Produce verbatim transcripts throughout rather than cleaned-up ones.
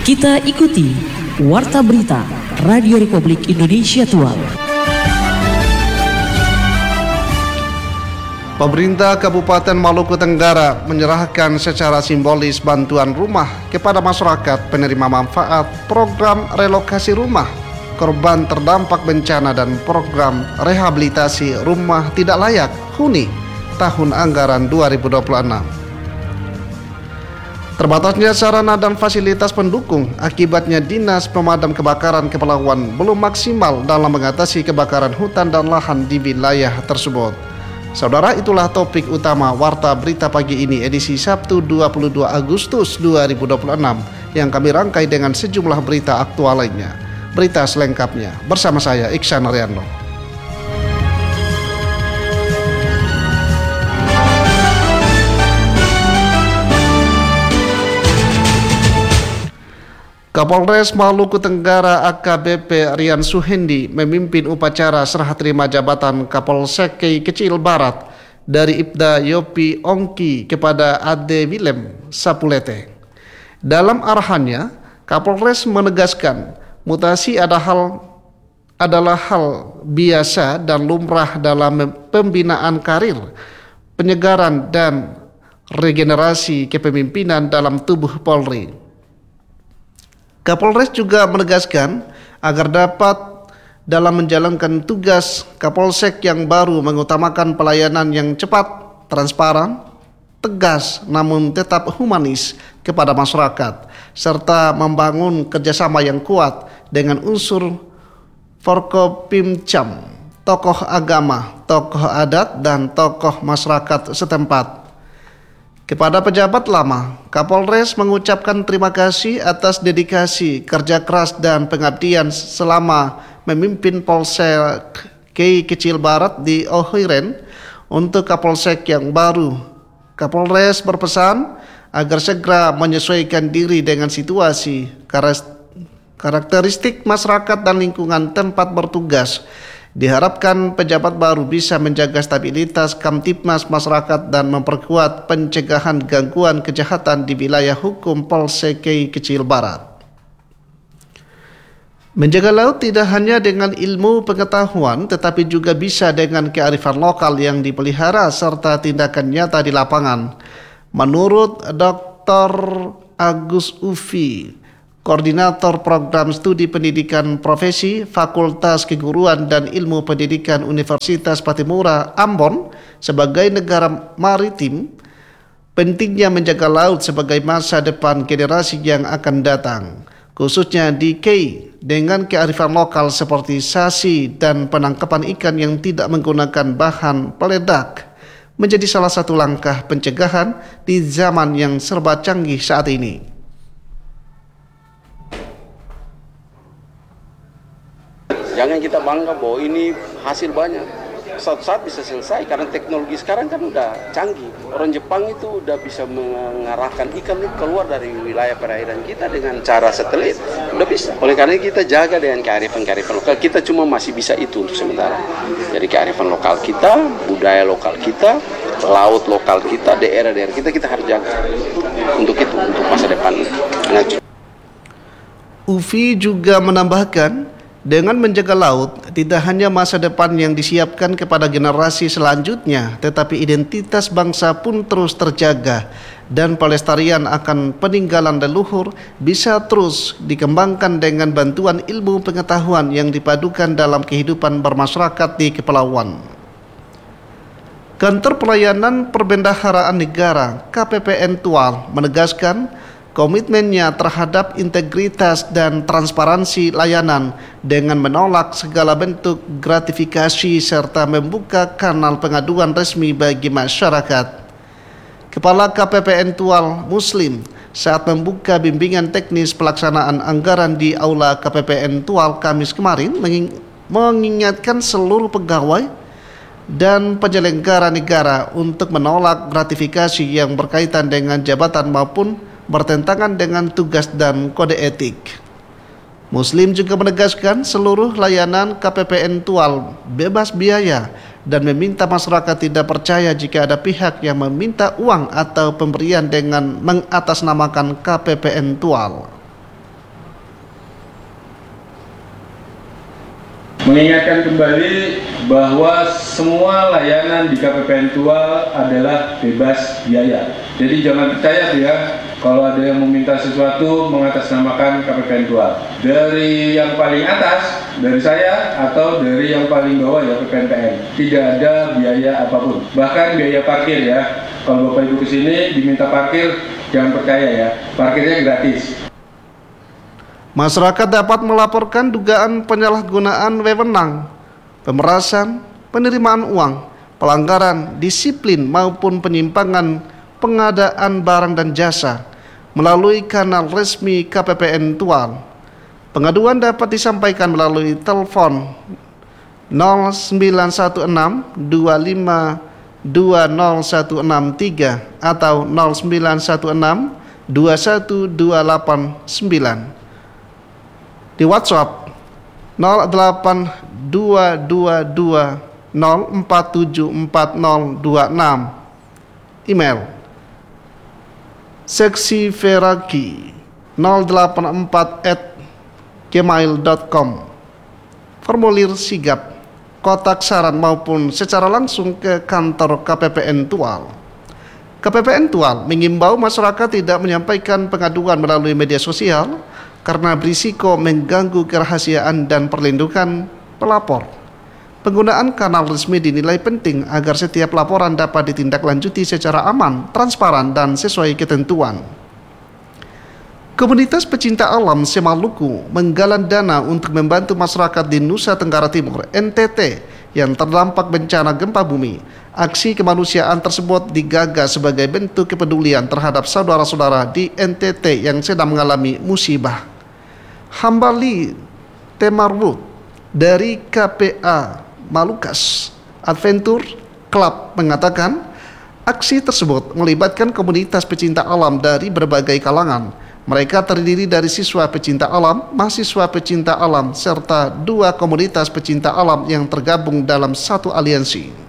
Kita ikuti Warta Berita Radio Republik Indonesia Tual. Pemerintah Kabupaten Maluku Tenggara menyerahkan secara simbolis bantuan rumah kepada masyarakat penerima manfaat program relokasi rumah korban terdampak bencana dan program rehabilitasi rumah tidak layak huni tahun anggaran dua ribu dua puluh enam. Terbatasnya sarana dan fasilitas pendukung akibatnya Dinas Pemadam Kebakaran Kepulauan belum maksimal dalam mengatasi kebakaran hutan dan lahan di wilayah tersebut. Saudara, itulah topik utama Warta Berita pagi ini edisi Sabtu dua puluh dua Agustus dua ribu dua puluh enam yang kami rangkai dengan sejumlah berita aktual lainnya. Berita selengkapnya bersama saya Iksan Ariando. Kapolres Maluku Tenggara A K B P Rian Suhendi memimpin upacara serah terima jabatan Kapolsek Kecil Barat dari Ibda Yopi Ongki kepada Ade Willem Sapulete. Dalam arahannya, Kapolres menegaskan mutasi ada hal, adalah hal biasa dan lumrah dalam pembinaan karir, penyegaran dan regenerasi kepemimpinan dalam tubuh Polri. Kapolres juga menegaskan agar dapat dalam menjalankan tugas Kapolsek yang baru mengutamakan pelayanan yang cepat, transparan, tegas namun tetap humanis kepada masyarakat, serta membangun kerjasama yang kuat dengan unsur Forkopimcam, tokoh agama, tokoh adat, dan tokoh masyarakat setempat. Kepada pejabat lama, Kapolres mengucapkan terima kasih atas dedikasi, kerja keras, dan pengabdian selama memimpin Polsek Kecil Barat di Ohiren. Untuk Kapolsek yang baru, Kapolres berpesan agar segera menyesuaikan diri dengan situasi, karakteristik masyarakat dan lingkungan tempat bertugas. Diharapkan pejabat baru bisa menjaga stabilitas Kamtipmas masyarakat dan memperkuat pencegahan gangguan kejahatan di wilayah hukum Polsek Kecil Barat. Menjaga laut tidak hanya dengan ilmu pengetahuan, tetapi juga bisa dengan kearifan lokal yang dipelihara serta tindakan nyata di lapangan. Menurut Doktor Agus Ufi, Koordinator Program Studi Pendidikan Profesi Fakultas Keguruan dan Ilmu Pendidikan Universitas Patimura Ambon, sebagai negara maritim, pentingnya menjaga laut sebagai masa depan generasi yang akan datang, khususnya di K I dengan kearifan lokal seperti sasi dan penangkapan ikan yang tidak menggunakan bahan peledak menjadi salah satu langkah pencegahan di zaman yang serba canggih saat ini. Jangan kita bangga bahwa ini hasil banyak, suatu saat bisa selesai karena teknologi sekarang kan udah canggih. Orang Jepang itu udah bisa mengarahkan ikan itu keluar dari wilayah perairan kita dengan cara satelit, udah bisa. Oleh karena kita jaga dengan kearifan-kearifan lokal, kita cuma masih bisa itu untuk sementara. Jadi kearifan lokal kita, budaya lokal kita, laut lokal kita, daerah-daerah kita, kita harus jaga untuk itu, untuk masa depan. Nah, Ufi juga menambahkan, dengan menjaga laut, tidak hanya masa depan yang disiapkan kepada generasi selanjutnya, tetapi identitas bangsa pun terus terjaga dan pelestarian akan peninggalan leluhur bisa terus dikembangkan dengan bantuan ilmu pengetahuan yang dipadukan dalam kehidupan bermasyarakat di kepulauan. Kantor Pelayanan Perbendaharaan Negara K P P N Tual menegaskan komitmennya terhadap integritas dan transparansi layanan dengan menolak segala bentuk gratifikasi serta membuka kanal pengaduan resmi bagi masyarakat. Kepala K P P N Tual Muslim saat membuka bimbingan teknis pelaksanaan anggaran di Aula K P P N Tual Kamis kemarin mengingatkan seluruh pegawai dan penyelenggara negara untuk menolak gratifikasi yang berkaitan dengan jabatan maupun bertentangan dengan tugas dan kode etik. Muslim juga menegaskan seluruh layanan K P P N Tual bebas biaya dan meminta masyarakat tidak percaya jika ada pihak yang meminta uang atau pemberian dengan mengatasnamakan K P P N Tual. Mengingatkan kembali bahwa semua layanan di K P P N Tual adalah bebas biaya. Jadi jangan percaya ya kalau ada yang meminta sesuatu mengatasnamakan K P P N Tual. Dari yang paling atas, dari saya atau dari yang paling bawah ya P P N P N. Tidak ada biaya apapun. Bahkan biaya parkir ya. Kalau Bapak Ibu kesini diminta parkir, jangan percaya ya. Parkirnya gratis. Masyarakat dapat melaporkan dugaan penyalahgunaan wewenang, pemerasan, penerimaan uang, pelanggaran disiplin maupun penyimpangan pengadaan barang dan jasa melalui kanal resmi K P P N Tual. Pengaduan dapat disampaikan melalui telepon nol sembilan satu enam dua lima dua nol satu enam tiga atau nol sembilan satu enam dua satu dua delapan sembilan. Di WhatsApp nol delapan dua dua dua nol empat tujuh empat nol dua enam. Email seksi veraki nol delapan empat at gmail dot com. Formulir sigap, kotak saran maupun secara langsung ke kantor K P P N Tual. K P P N Tual mengimbau masyarakat tidak menyampaikan pengaduan melalui media sosial karena berisiko mengganggu kerahasiaan dan perlindungan pelapor. Penggunaan kanal resmi dinilai penting agar setiap laporan dapat ditindaklanjuti secara aman, transparan, dan sesuai ketentuan. Komunitas pecinta alam Semaluku menggalang dana untuk membantu masyarakat di Nusa Tenggara Timur N T T yang terdampak bencana gempa bumi. Aksi kemanusiaan tersebut digagas sebagai bentuk kepedulian terhadap saudara-saudara di N T T yang sedang mengalami musibah. Hambali Temarwut dari K P A Malukas Adventure Club mengatakan aksi tersebut melibatkan komunitas pecinta alam dari berbagai kalangan. Mereka terdiri dari siswa pecinta alam, mahasiswa pecinta alam, serta dua komunitas pecinta alam yang tergabung dalam satu aliansi.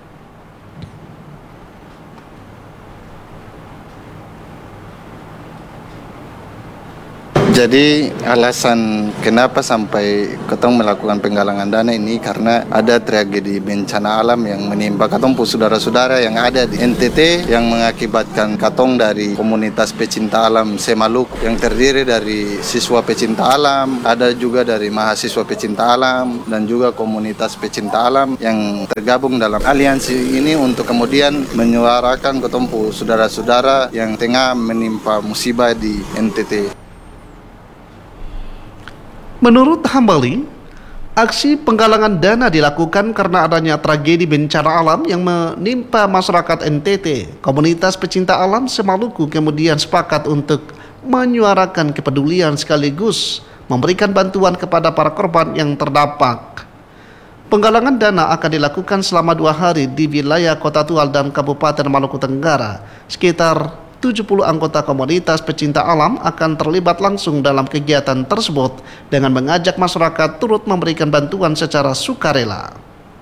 Jadi alasan kenapa sampai ketong melakukan penggalangan dana ini karena ada tragedi bencana alam yang menimpa katong pu saudara-saudara yang ada di N T T yang mengakibatkan katong dari komunitas pecinta alam Semaluku yang terdiri dari siswa pecinta alam, ada juga dari mahasiswa pecinta alam dan juga komunitas pecinta alam yang tergabung dalam aliansi ini untuk kemudian menyuarakan ketong pu saudara-saudara yang tengah menimpa musibah di N T T. Menurut Hambali, aksi penggalangan dana dilakukan karena adanya tragedi bencana alam yang menimpa masyarakat N T T. Komunitas pecinta alam Semaluku kemudian sepakat untuk menyuarakan kepedulian sekaligus memberikan bantuan kepada para korban yang terdampak. Penggalangan dana akan dilakukan selama dua hari di wilayah Kota Tual dan Kabupaten Maluku Tenggara. Sekitar tujuh puluh anggota komunitas pecinta alam akan terlibat langsung dalam kegiatan tersebut dengan mengajak masyarakat turut memberikan bantuan secara sukarela.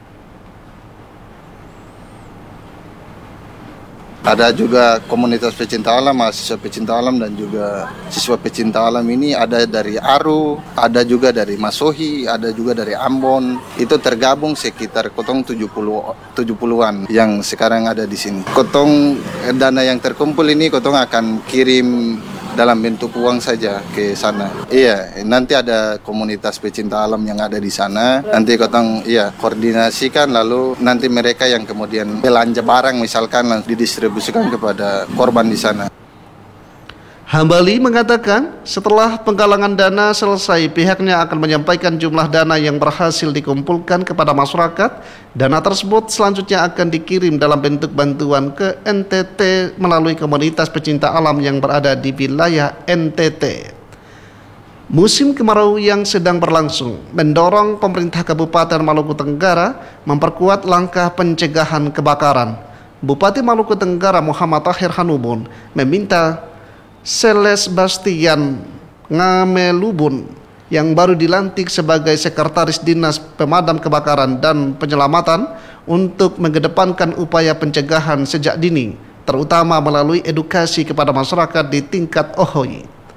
Ada juga komunitas pecinta alam, mahasiswa pecinta alam dan juga siswa pecinta alam ini ada dari Aru, ada juga dari Masohi, ada juga dari Ambon. Itu tergabung sekitar kotong tujuh puluhan yang sekarang ada di sini. Kotong dana yang terkumpul ini kotong akan kirim dalam bentuk uang saja ke sana. Iya, nanti ada komunitas pecinta alam yang ada di sana. Nanti kotong iya koordinasikan lalu nanti mereka yang kemudian belanja barang misalkan langsung didistribusikan kepada korban di sana. Hambali mengatakan setelah penggalangan dana selesai pihaknya akan menyampaikan jumlah dana yang berhasil dikumpulkan kepada masyarakat. Dana tersebut selanjutnya akan dikirim dalam bentuk bantuan ke N T T melalui komunitas pecinta alam yang berada di wilayah N T T. Musim kemarau yang sedang berlangsung mendorong pemerintah Kabupaten Maluku Tenggara memperkuat langkah pencegahan kebakaran. Bupati Maluku Tenggara Muhammad Tahir Hanubun meminta Seles Bastian Ngamelubun yang baru dilantik sebagai Sekretaris Dinas Pemadam Kebakaran dan Penyelamatan untuk mengedepankan upaya pencegahan sejak dini, terutama melalui edukasi kepada masyarakat di tingkat Ohoi.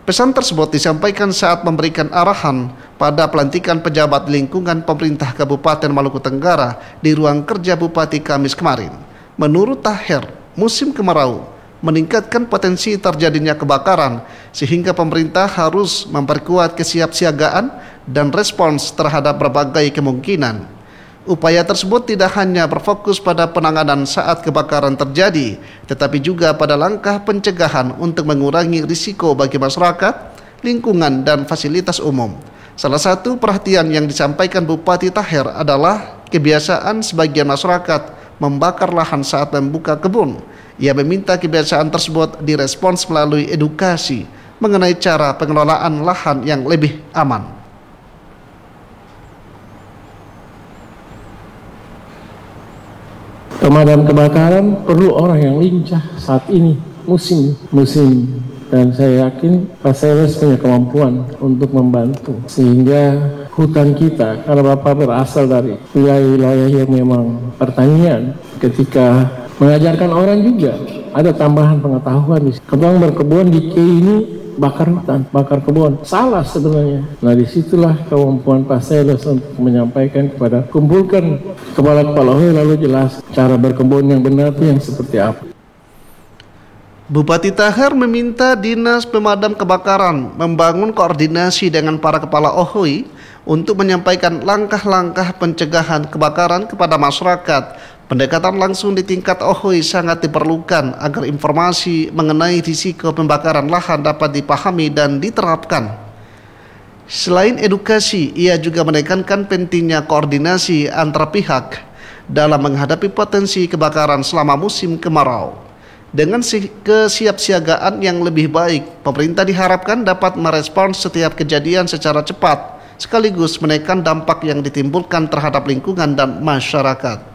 Pesan tersebut disampaikan saat memberikan arahan pada pelantikan pejabat lingkungan pemerintah Kabupaten Maluku Tenggara di ruang kerja Bupati Kamis kemarin. Menurut Taher, musim kemarau meningkatkan potensi terjadinya kebakaran sehingga pemerintah harus memperkuat kesiapsiagaan dan respons terhadap berbagai kemungkinan. Upaya tersebut tidak hanya berfokus pada penanganan saat kebakaran terjadi, tetapi juga pada langkah pencegahan untuk mengurangi risiko bagi masyarakat, lingkungan, dan fasilitas umum. Salah satu perhatian yang disampaikan Bupati Taher adalah kebiasaan sebagian masyarakat membakar lahan saat membuka kebun. Ia meminta kebiasaan tersebut direspons melalui edukasi mengenai cara pengelolaan lahan yang lebih aman. Pemadam kebakaran perlu orang yang lincah saat ini, musim musim dan saya yakin Pak Seles punya kemampuan untuk membantu sehingga hutan kita, karena Bapak berasal dari wilayah-wilayah yang memang pertanian, ketika mengajarkan orang juga ada tambahan pengetahuan. Kebang berkebun di K ini bakar hutan, bakar kebun, salah sebenarnya. Nah disitulah kemampuan Pak Seles untuk menyampaikan kepada kumpulkan kepala-kepala O H I lalu jelas cara berkebun yang benar itu yang seperti apa. Bupati Taher meminta Dinas Pemadam Kebakaran membangun koordinasi dengan para kepala O H I untuk menyampaikan langkah-langkah pencegahan kebakaran kepada masyarakat. Pendekatan langsung di tingkat O H I sangat diperlukan agar informasi mengenai risiko pembakaran lahan dapat dipahami dan diterapkan. Selain edukasi, ia juga menekankan pentingnya koordinasi antar pihak dalam menghadapi potensi kebakaran selama musim kemarau. Dengan kesiapsiagaan yang lebih baik, pemerintah diharapkan dapat merespons setiap kejadian secara cepat, sekaligus menekan dampak yang ditimbulkan terhadap lingkungan dan masyarakat.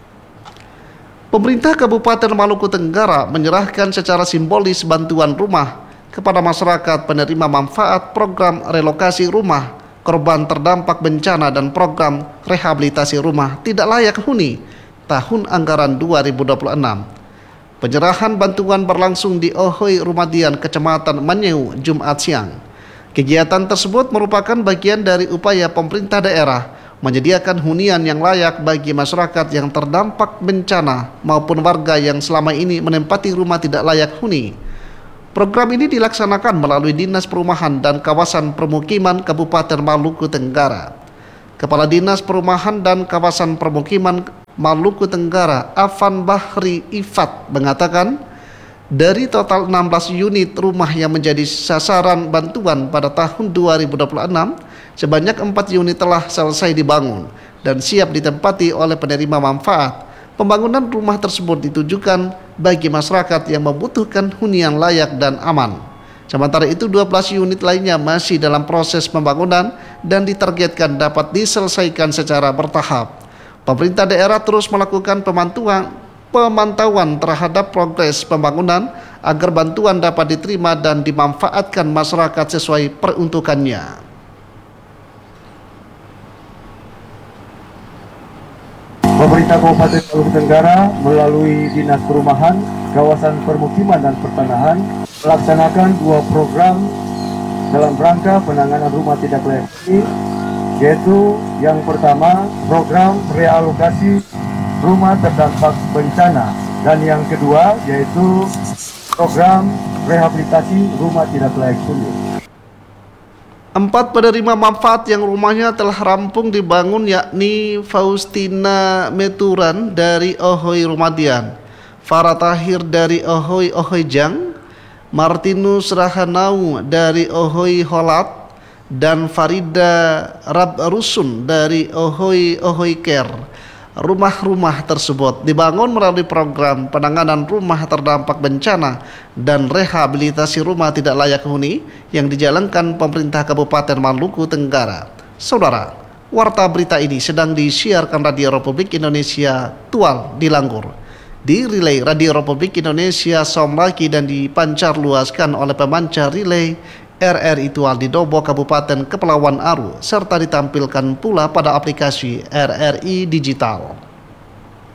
Pemerintah Kabupaten Maluku Tenggara menyerahkan secara simbolis bantuan rumah kepada masyarakat penerima manfaat program relokasi rumah korban terdampak bencana dan program rehabilitasi rumah tidak layak huni tahun anggaran dua ribu dua puluh enam. Penyerahan bantuan berlangsung di O H I Rumadian, Kecamatan Manyeu, Jumat siang. Kegiatan tersebut merupakan bagian dari upaya pemerintah daerah menyediakan hunian yang layak bagi masyarakat yang terdampak bencana maupun warga yang selama ini menempati rumah tidak layak huni. Program ini dilaksanakan melalui Dinas Perumahan dan Kawasan Permukiman Kabupaten Maluku Tenggara. Kepala Dinas Perumahan dan Kawasan Permukiman Maluku Tenggara, Afan Bahri Ifat, mengatakan dari total enam belas unit rumah yang menjadi sasaran bantuan pada tahun dua ribu dua puluh enam, sebanyak empat unit telah selesai dibangun dan siap ditempati oleh penerima manfaat. Pembangunan rumah tersebut ditujukan bagi masyarakat yang membutuhkan hunian layak dan aman. Sementara itu dua belas unit lainnya masih dalam proses pembangunan dan ditargetkan dapat diselesaikan secara bertahap. Pemerintah daerah terus melakukan pemantauan, pemantauan terhadap progres pembangunan agar bantuan dapat diterima dan dimanfaatkan masyarakat sesuai peruntukannya. Pemerintah Kabupaten Maluku Tenggara melalui Dinas Perumahan, Kawasan Permukiman dan Pertanahan melaksanakan dua program dalam rangka penanganan rumah tidak layak huni, yaitu yang pertama program realokasi rumah terdampak bencana dan yang kedua yaitu program rehabilitasi rumah tidak layak huni. Empat penerima manfaat yang rumahnya telah rampung dibangun yakni Faustina Meturan dari O H I Rumadian, Farah Tahir dari O H I Ohojang, Martinus Rahanau dari O H I Holat, dan Farida Rabrusun dari O H I O H I Care. Rumah-rumah tersebut dibangun melalui program penanganan rumah terdampak bencana dan rehabilitasi rumah tidak layak huni yang dijalankan pemerintah Kabupaten Maluku Tenggara. Saudara, warta berita ini sedang disiarkan Radio Republik Indonesia Tual di Langgur, di relay Radio Republik Indonesia Somlaki dan dipancar luaskan oleh pemancar relay R R I Tual di Dobo Kabupaten Kepulauan Aru serta ditampilkan pula pada aplikasi R R I Digital.